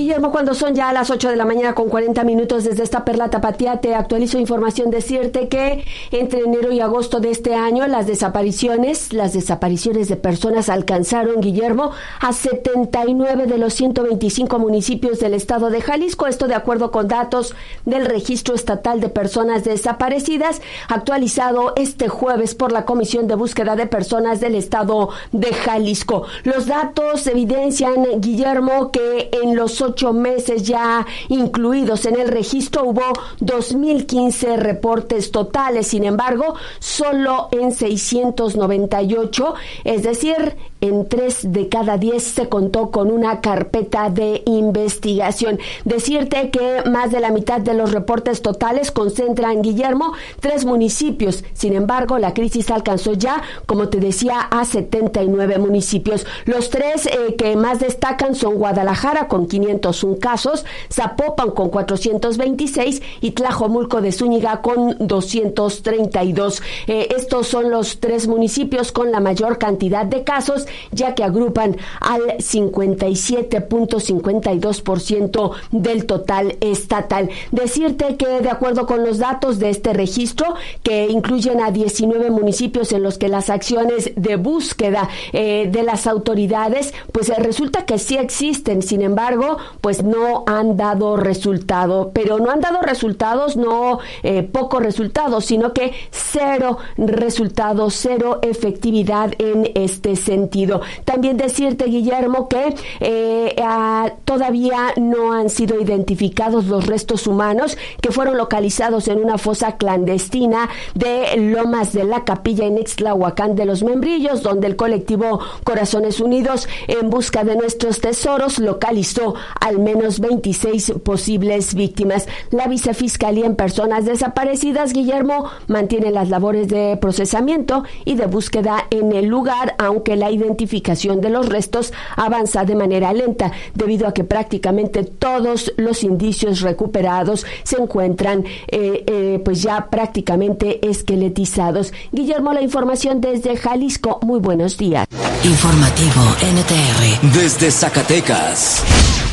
Guillermo, cuando son ya las 8 de la mañana con 40 minutos desde esta Perla Tapatía, te actualizo información. Decirte que entre enero y agosto de este año las desapariciones de personas alcanzaron, Guillermo, a 79 de los 125 municipios del estado de Jalisco. Esto de acuerdo con datos del Registro Estatal de Personas Desaparecidas, actualizado este jueves por la Comisión de Búsqueda de Personas del estado de Jalisco. Los datos evidencian, Guillermo, que en los 8 meses ya incluidos en el registro hubo 2.015 reportes totales. Sin embargo, solo en 698, es decir, en 3 de cada 10 se contó con una carpeta de investigación. Decirte que más de la mitad de los reportes totales concentran, Guillermo, 3 municipios. Sin embargo, la crisis alcanzó ya, como te decía, a 79 municipios. Los 3 que más destacan son Guadalajara con 501 casos, Zapopan con 426 y Tlajomulco de Zúñiga con 232. Estos son los 3 municipios con la mayor cantidad de casos, ya que agrupan al 57.52% del total estatal. Decirte que de acuerdo con los datos de este registro, que incluyen a 19 municipios en los que las acciones de búsqueda de las autoridades, pues resulta que sí existen. Sin embargo, pues no han dado resultado, pero no han dado resultados, no pocos resultados, sino que 0 resultados, 0 efectividad en este sentido. También decirte, Guillermo, que todavía no han sido identificados los restos humanos que fueron localizados en una fosa clandestina de Lomas de la Capilla en Ixtlahuacán de los Membrillos, donde el colectivo Corazones Unidos, en busca de nuestros tesoros, localizó al menos 26 posibles víctimas. La Vicefiscalía en Personas Desaparecidas, Guillermo, mantiene las labores de procesamiento y de búsqueda en el lugar, aunque la identificación de los restos avanza de manera lenta, debido a que prácticamente todos los indicios recuperados se encuentran pues ya prácticamente esqueletizados. Guillermo, la información desde Jalisco. Muy buenos días. Informativo NTR desde Zacatecas.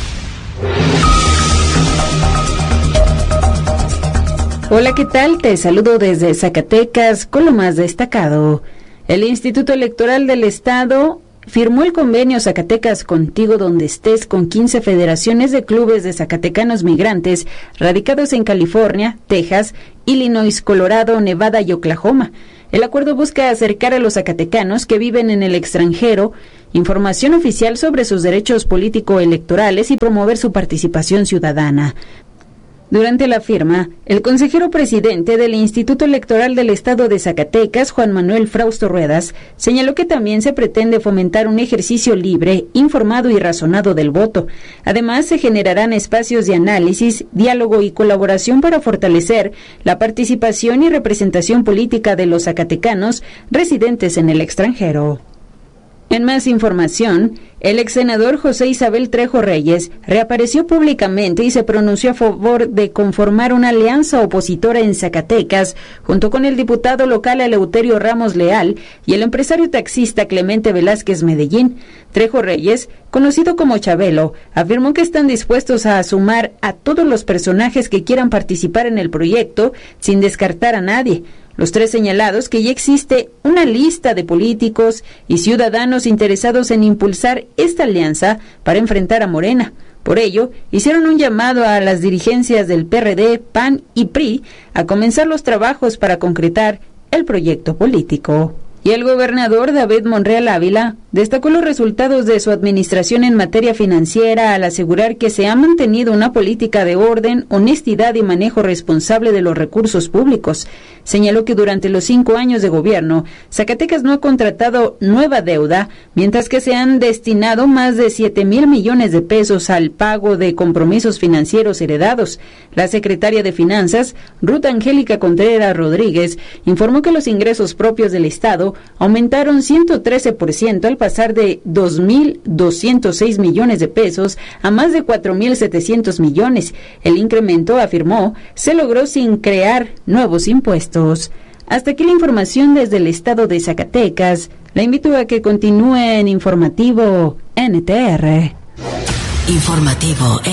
Hola, ¿qué tal? Te saludo desde Zacatecas con lo más destacado. El Instituto Electoral del Estado firmó el convenio Zacatecas Contigo Donde Estés con 15 federaciones de clubes de zacatecanos migrantes radicados en California, Texas, Illinois, Colorado, Nevada y Oklahoma. El acuerdo busca acercar a los zacatecanos que viven en el extranjero información oficial sobre sus derechos político-electorales y promover su participación ciudadana. Durante la firma, el consejero presidente del Instituto Electoral del Estado de Zacatecas, Juan Manuel Frausto Ruedas, señaló que también se pretende fomentar un ejercicio libre, informado y razonado del voto. Además, se generarán espacios de análisis, diálogo y colaboración para fortalecer la participación y representación política de los zacatecanos residentes en el extranjero. En más información, el exsenador José Isabel Trejo Reyes reapareció públicamente y se pronunció a favor de conformar una alianza opositora en Zacatecas, junto con el diputado local Eleuterio Ramos Leal y el empresario taxista Clemente Velázquez Medellín. Trejo Reyes, conocido como Chabelo, afirmó que están dispuestos a sumar a todos los personajes que quieran participar en el proyecto, sin descartar a nadie. Los 3 señalados que ya existe una lista de políticos y ciudadanos interesados en impulsar esta alianza para enfrentar a Morena. Por ello, hicieron un llamado a las dirigencias del PRD, PAN y PRI a comenzar los trabajos para concretar el proyecto político. Y el gobernador David Monreal Ávila destacó los resultados de su administración en materia financiera al asegurar que se ha mantenido una política de orden, honestidad y manejo responsable de los recursos públicos. Señaló que durante los 5 años de gobierno, Zacatecas no ha contratado nueva deuda, mientras que se han destinado más de 7,000 millones de pesos al pago de compromisos financieros heredados. La secretaria de Finanzas, Ruth Angélica Contreras Rodríguez, informó que los ingresos propios del Estado aumentaron 113% al pasar de 2,206 millones de pesos a más de 4,700 millones. El incremento, afirmó, se logró sin crear nuevos impuestos. Hasta aquí la información desde el estado de Zacatecas. La invito a que continúe en Informativo NTR. Informativo